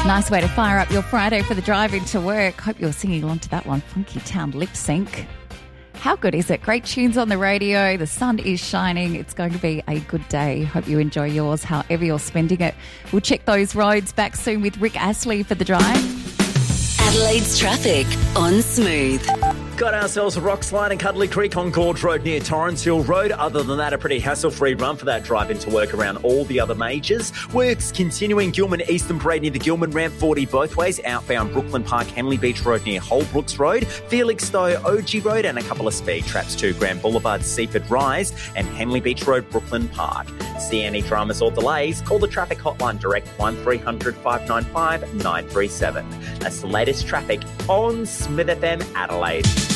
Nice way to fire up your Friday for the drive into work. Hope you're singing along to that one. Funky Town Lip Sync. How good is it? Great tunes on the radio. The sun is shining. It's going to be a good day. Hope you enjoy yours, however you're spending it. We'll check those roads back soon with Rick Astley for the drive. Adelaide's traffic on Smooth. Got ourselves a rock slide in Cuddly Creek on Gorge Road near Torrens Hill Road. Other than that, a pretty hassle-free run for that drive into work around all the other majors. Works continuing Gilman Eastern Parade near the Gilman Ramp, 40 both ways. Outbound Brooklyn Park, Henley Beach Road near Holbrooks Road. Felixstowe, OG Road, and a couple of speed traps to Grand Boulevard, Seaford Rise, and Henley Beach Road, Brooklyn Park. See any dramas or delays? Call the traffic hotline direct 1300 595 937. That's the latest traffic on Smith FM Adelaide.